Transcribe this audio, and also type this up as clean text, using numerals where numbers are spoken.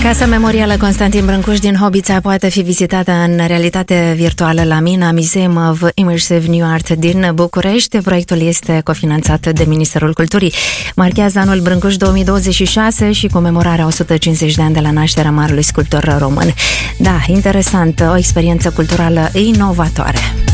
Casa memorială Constantin Brâncuș din Hobița poate fi vizitată în realitate virtuală la Mina Museum of Immersive New Art din București. Proiectul este cofinanțat de Ministerul Culturii. Marchează anul Brâncuș 2026 și comemorarea 150 de ani de la nașterea marelui sculptor român. Da, interesant, o experiență culturală inovatoare.